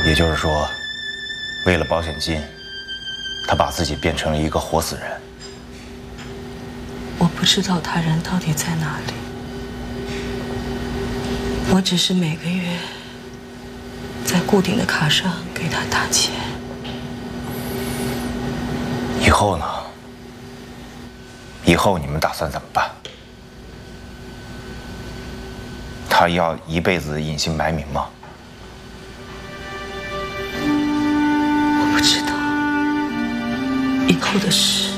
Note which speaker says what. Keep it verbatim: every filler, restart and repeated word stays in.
Speaker 1: 也就是说，为了保险金，他把自己变成了一个活死人。
Speaker 2: 我不知道他人到底在哪里，我只是每个月在固定的卡上给他打钱。
Speaker 1: 以后呢？以后你们打算怎么办？他要一辈子隐姓埋名吗？
Speaker 2: 我不知道，以后的事